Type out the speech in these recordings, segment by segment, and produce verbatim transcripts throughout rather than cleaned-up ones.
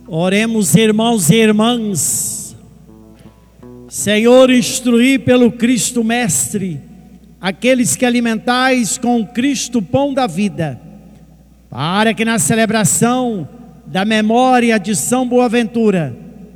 Oremos, irmãos e irmãs. Senhor, instruí pelo Cristo Mestre aqueles que alimentais com o Cristo pão da vida, para que na celebração da memória de São Boaventura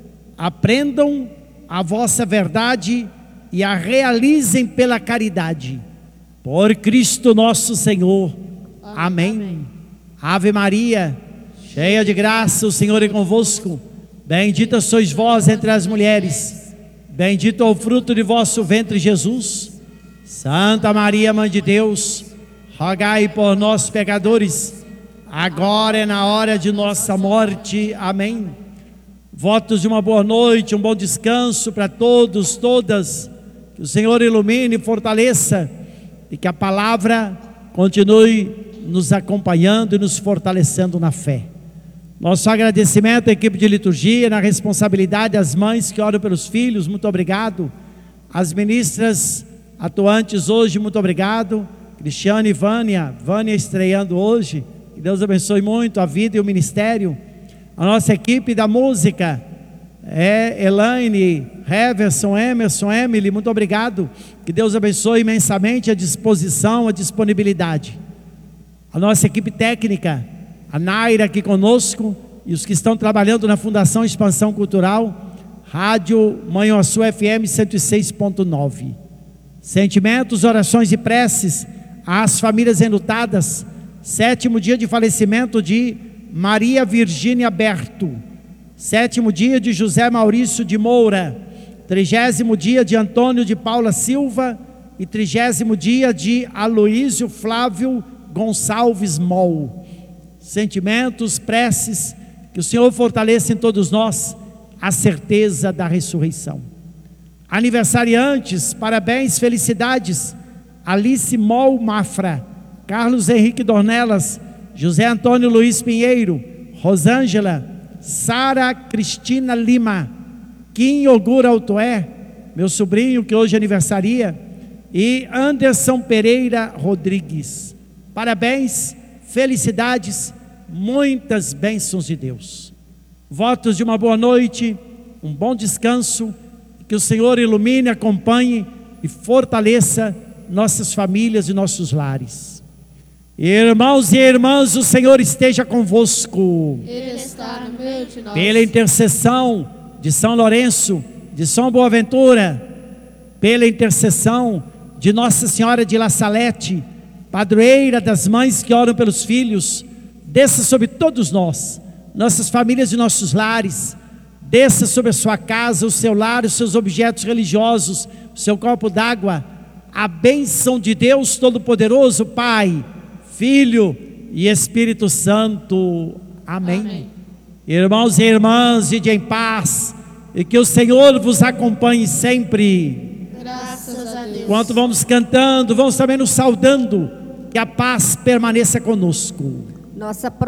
aprendam a vossa verdade e a realizem pela caridade. Por Cristo nosso Senhor. Amém. Amém. Ave Maria, cheia de graça, o Senhor é convosco. Bendita sois vós entre as mulheres, bendito é o fruto de vosso ventre, Jesus. Santa Maria, Mãe de Deus, rogai por nós, pecadores, agora e na hora de nossa morte. Amém. Votos de uma boa noite, um bom descanso para todos, todas. Que o Senhor ilumine e fortaleça, e que a palavra continue nos acompanhando e nos fortalecendo na fé. Nosso agradecimento à equipe de liturgia, na responsabilidade às mães que oram pelos filhos, muito obrigado. As ministras atuantes hoje, muito obrigado. Cristiane e Vânia, Vânia estreando hoje, que Deus abençoe muito a vida e o ministério. A nossa equipe da música, é Elaine, Heverson, Emerson, Emily, muito obrigado. Que Deus abençoe imensamente a disposição, a disponibilidade. A nossa equipe técnica, a Naira aqui conosco, e os que estão trabalhando na Fundação Expansão Cultural, Rádio Manhuaçu F M cento e seis ponto nove. Sentimentos, orações e preces às famílias enlutadas. Sétimo dia de falecimento de Maria Virgínia Berto. Sétimo dia de José Maurício de Moura. Trigésimo dia de Antônio de Paula Silva. E trigésimo dia de Aloísio Flávio Gonçalves Mol. Sentimentos, preces, que o Senhor fortaleça em todos nós a certeza da ressurreição. Aniversariantes, parabéns, felicidades. Alice Mol Mafra, Carlos Henrique Dornelas, José Antônio Luiz Pinheiro, Rosângela, Sara Cristina Lima, Kim Ogura Altoé, meu sobrinho que hoje aniversaria, e Anderson Pereira Rodrigues. Parabéns, felicidades, muitas bênçãos de Deus. Votos de uma boa noite, um bom descanso, que o Senhor ilumine, acompanhe e fortaleça nossas famílias e nossos lares. Irmãos e irmãs, o Senhor esteja convosco. Ele está no meio de nós. Pela intercessão de São Lourenço, de São Boaventura, pela intercessão de Nossa Senhora de La Salete, padroeira das mães que oram pelos filhos, desça sobre todos nós, nossas famílias e nossos lares, desça sobre a sua casa, o seu lar, os seus objetos religiosos, o seu copo d'água, a bênção de Deus Todo-Poderoso, Pai, Filho e Espírito Santo. Amém. Amém. Irmãos e irmãs, ide em paz, e que o Senhor vos acompanhe sempre. Graças a Deus. Enquanto vamos cantando, vamos também nos saudando, que a paz permaneça conosco. Nossa